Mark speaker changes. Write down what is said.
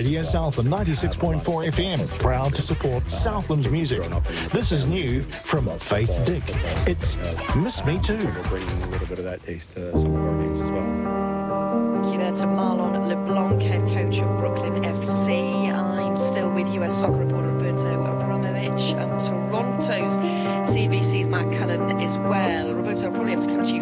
Speaker 1: Radio Southland 96.4 FM, proud to support Southland music. This is new from Faith Dick. It's Miss Me Too.
Speaker 2: We're bringing a little bit of that taste to some of our games as well.
Speaker 3: Thank you there to Marlon LeBlanc, head coach of Brooklyn FC. I'm still with US soccer reporter Roberto Abramovich. Toronto's CBC's Matt Cullen as well. Roberto, I'll probably have to come to you